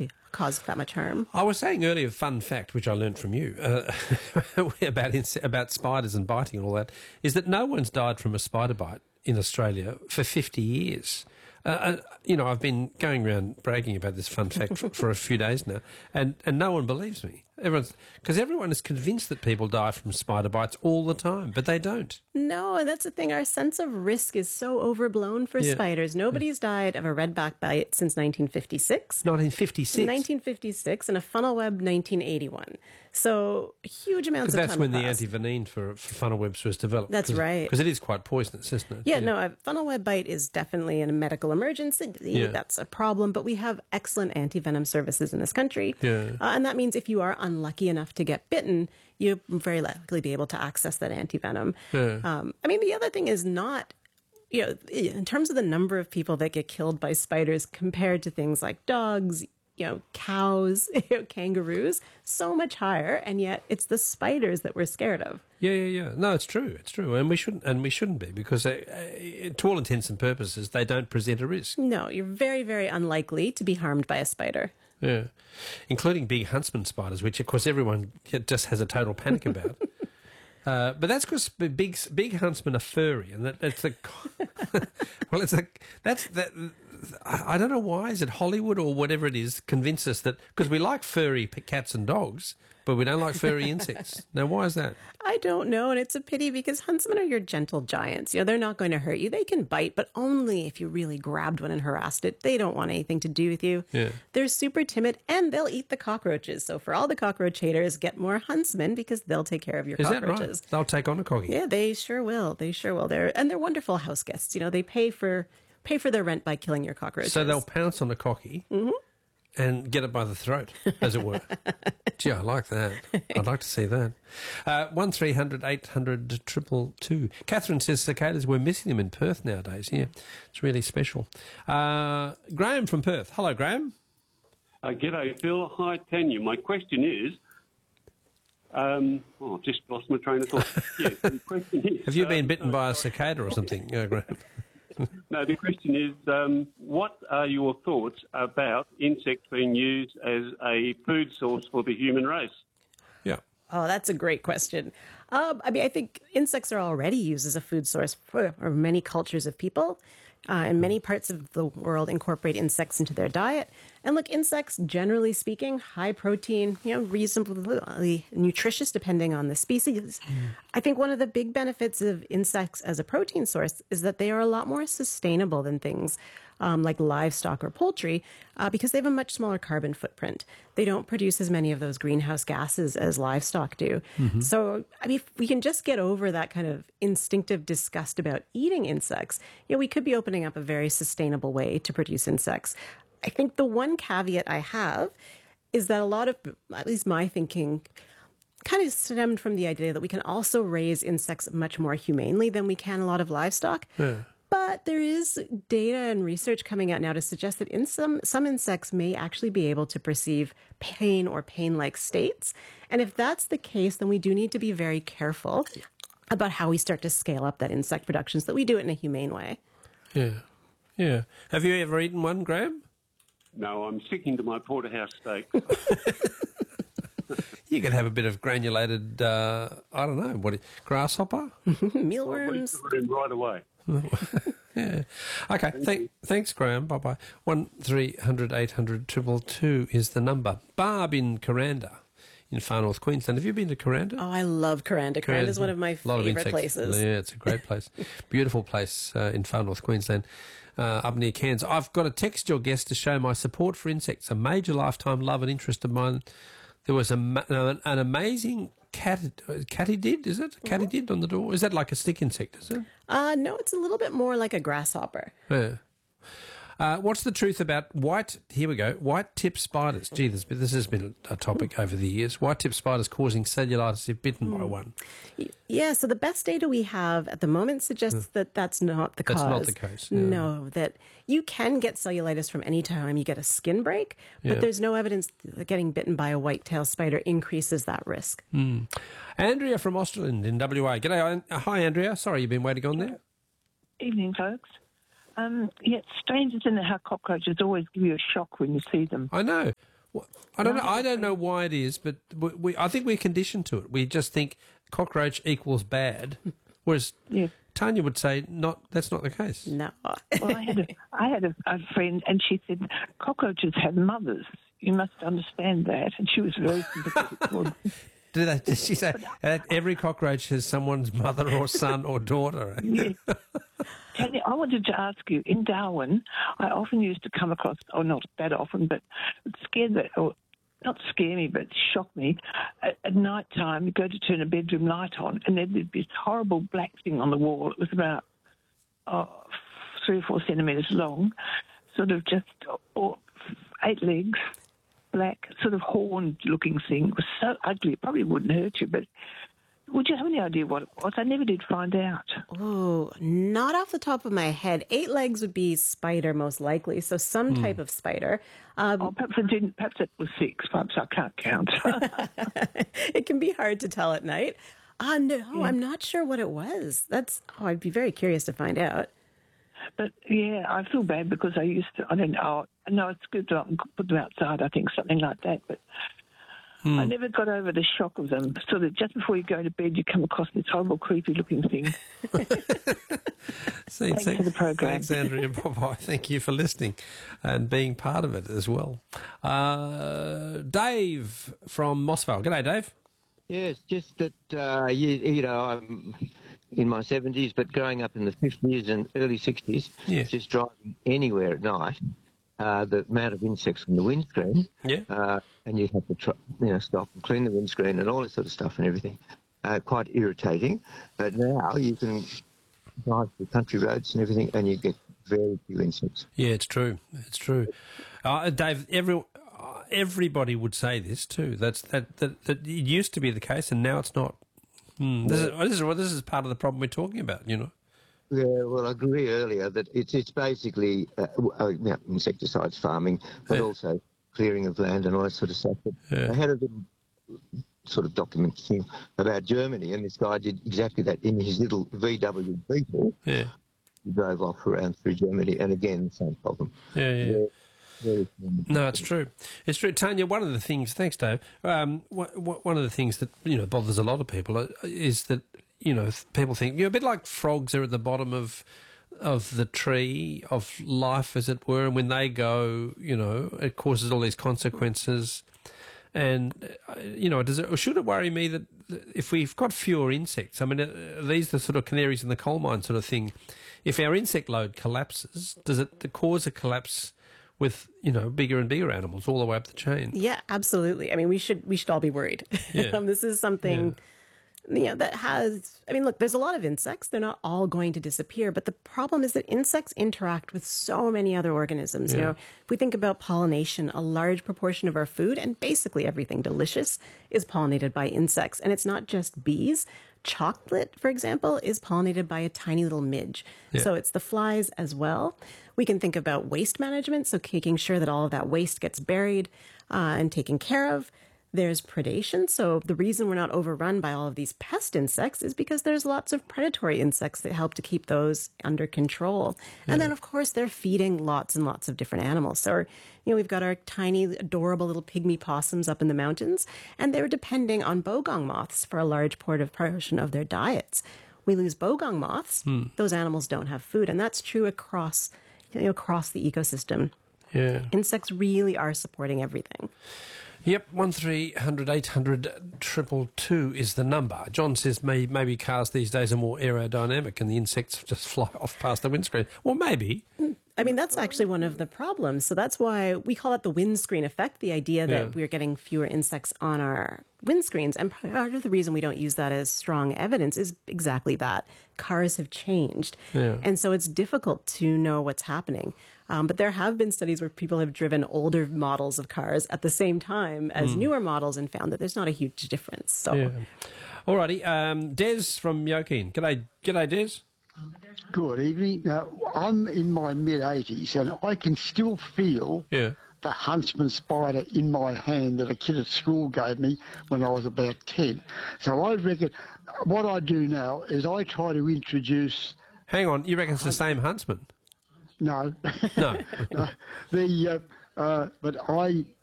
cause that much harm. I was saying earlier, fun fact, which I learned from you, about spiders and biting and all that, is that no one's died from a spider bite in Australia for 50 years. I've been going around bragging about this fun fact for a few days now, and no one believes me. Because everyone is convinced that people die from spider bites all the time, but they don't. No, and that's the thing. Our sense of risk is so overblown for spiders. Nobody's died of a redback bite since 1956. 1956? 1956, and a funnel web 1981. So huge amounts of time. That's when the passed. antivenin for funnel webs was developed. That's right. Because it is quite poisonous, isn't it? Yeah, no, a funnel web bite is definitely a medical emergency. Yeah. That's a problem, but we have excellent anti-venom services in this country. Yeah. And that means if you are unlucky enough to get bitten, you'll very likely be able to access that anti-venom. Yeah. The other thing is not, in terms of the number of people that get killed by spiders compared to things like dogs, cows, kangaroos, so much higher, and yet it's the spiders that we're scared of. Yeah. No, it's true, and we shouldn't be, because to all intents and purposes, they don't present a risk. No, you're very, very unlikely to be harmed by a spider. Yeah, including big huntsman spiders, which of course everyone just has a total panic about. But that's because big huntsmen are furry, and that's the well, I don't know why. Is it Hollywood or whatever it is convince us that, because we like furry cats and dogs, but we don't like furry insects. Now, why is that? I don't know, and it's a pity because huntsmen are your gentle giants. They're not going to hurt you. They can bite, but only if you really grabbed one and harassed it. They don't want anything to do with you. Yeah. They're super timid, and they'll eat the cockroaches. So for all the cockroach haters, get more huntsmen because they'll take care of your cockroaches. Is that right? They'll take on a coggy. Yeah, they sure will. They're wonderful house guests. They pay for their rent by killing your cockroaches. So they'll pounce on a cocky and get it by the throat, as it were. Gee, I like that. I'd like to see that. 1300 800 222. Catherine says cicadas, we're missing them in Perth nowadays. Yeah, it's really special. Graham from Perth. Hello, Graham. G'day, Phil. Hi, Tanya. My question is... I've just lost my train of thought. Yes, the question is... Have you been bitten by a cicada or something, Graham? No, the question is, what are your thoughts about insects being used as a food source for the human race? Yeah. Oh, that's a great question. I think insects are already used as a food source for many cultures of people. And many parts of the world incorporate insects into their diet. And look, insects, generally speaking, high protein, reasonably nutritious depending on the species. I think one of the big benefits of insects as a protein source is that they are a lot more sustainable than things like livestock or poultry because they have a much smaller carbon footprint. They don't produce as many of those greenhouse gases as livestock do. So, if we can just get over that kind of instinctive disgust about eating insects, we could be opening up a very sustainable way to produce insects. I think the one caveat I have is that a lot of, at least my thinking, kind of stemmed from the idea that we can also raise insects much more humanely than we can a lot of livestock. Yeah. But there is data and research coming out now to suggest that some insects may actually be able to perceive pain or pain-like states. And if that's the case, then we do need to be very careful about how we start to scale up that insect production so that we do it in a humane way. Yeah. Have you ever eaten one, Graham? No, I'm sticking to my porterhouse steak. You could have a bit of granulated, grasshopper? Mealworms. Right away. Yeah. Okay. Thanks, Graham. Bye-bye. 1300 800 222 is the number. Barb in Coranda in Far North Queensland. Have you been to Coranda? Oh, I love Coranda. Coranda is one of my favourite places. Yeah, it's a great place. Beautiful place in Far North Queensland, up near Cairns. I've got to text your guest to show my support for insects, a major lifetime love and interest of mine. There was an amazing katydid, is it? Katydid on the door? Is that like a stick insect, is it? No, it's a little bit more like a grasshopper. Yeah. What's the truth about white-tip spiders? Gee, this has been a topic over the years. White-tip spiders causing cellulitis if bitten by one. Yeah, so the best data we have at the moment suggests that that's not the cause. That's not the case. Yeah. No, that you can get cellulitis from any time you get a skin break, but there's no evidence that getting bitten by a white-tailed spider increases that risk. Andrea from Austerland in WA. G'day. Hi, Andrea. Sorry you've been waiting on there. Evening, folks. Yeah, it's strange, isn't it, how cockroaches always give you a shock when you see them. I know. I don't know. I don't know why it is, but I think we're conditioned to it. We just think cockroach equals bad, whereas Yeah. Tanya would say that's not the case. No. Well, I had a friend, and she said cockroaches have mothers. You must understand that, and she was very sympathetic towards them. Did she say every cockroach has someone's mother or son or daughter? Yeah. Tanya, I wanted to ask you, in Darwin, I often used to come across, or not that often, but it scared me, or not scare me, but shock me. At night time, you go to turn a bedroom light on, and there'd be this horrible black thing on the wall. It was about 3 or 4 centimetres long, sort of just 8 legs, black, sort of horned-looking thing. It was so ugly, it probably wouldn't hurt you, but would you have any idea what it was? I never did find out. Oh, not off the top of my head. 8 legs would be spider, most likely. So some type of spider. Perhaps it didn't. Perhaps it was 6. Perhaps I can't count. It can be hard to tell at night. No, yeah. I'm not sure what it was. I'd be very curious to find out. But yeah, I feel bad because I used to. I don't know. No, it's good to put them outside. I think something like that, but. I never got over the shock of them. So that just before you go to bed, you come across this horrible, creepy-looking thing. Thanks for the program. Thanks, Andrea. Bye-bye. Thank you for listening and being part of it as well. Dave from Mossvale. G'day, Dave. Yes, just that, I'm in my 70s, but growing up in the 50s and early 60s, just driving anywhere at night, the amount of insects from the windscreen, and you have to stop and clean the windscreen and all this sort of stuff and everything. Quite irritating. But now you can drive through country roads and everything, and you get very few insects. Yeah, it's true. It's true. Dave, everybody would say this too. That it used to be the case, and now it's not. This is part of the problem we're talking about. You know. Yeah, well, I agree earlier that it's basically insecticides farming, but also clearing of land and all that sort of stuff. But I had a little sort of document thing about Germany, and this guy did exactly that in his little VW Beetle. Yeah. He drove off around through Germany, and again, the same problem. No, it's true. It's true. Tanya, one of the things, thanks, Dave, one of the things that, bothers a lot of people is that, people think, a bit like frogs are at the bottom of the tree of life, as it were, and when they go, it causes all these consequences. And, should it worry me that if we've got fewer insects, I mean, are these the sort of canaries in the coal mine sort of thing? If our insect load collapses, does it cause a collapse with, bigger and bigger animals all the way up the chain? Yeah, absolutely. I mean, we should all be worried. Yeah. This is something... that has, look, there's a lot of insects. They're not all going to disappear, but the problem is that insects interact with so many other organisms. If we think about pollination, a large proportion of our food and basically everything delicious is pollinated by insects. And it's not just bees. Chocolate, for example, is pollinated by a tiny little midge. Yeah. So it's the flies as well. We can think about waste management, so making sure that all of that waste gets buried and taken care of. There's predation. So the reason we're not overrun by all of these pest insects is because there's lots of predatory insects that help to keep those under control. Yeah. And then, of course, they're feeding lots and lots of different animals. So, we've got our tiny, adorable little pygmy possums up in the mountains, and they're depending on bogong moths for a large portion of their diets. We lose bogong moths, those animals don't have food. And that's true across the ecosystem. Yeah. Insects really are supporting everything. Yep, 1300 800 222 is the number. John says maybe cars these days are more aerodynamic and the insects just fly off past the windscreen. Well, maybe. That's actually one of the problems. So that's why we call it the windscreen effect, the idea that we're getting fewer insects on our windscreens. And part of the reason we don't use that as strong evidence is exactly that. Cars have changed. Yeah. And so it's difficult to know what's happening. But there have been studies where people have driven older models of cars at the same time as newer models and found that there's not a huge difference. So, yeah. All righty. Des from Yokin. G'day, Des. Good evening. Now, I'm in my mid-80s and I can still feel the huntsman spider in my hand that a kid at school gave me when I was about 10. So I reckon what I do now is I try to introduce... Hang on, you reckon it's the same huntsman? No. No. But I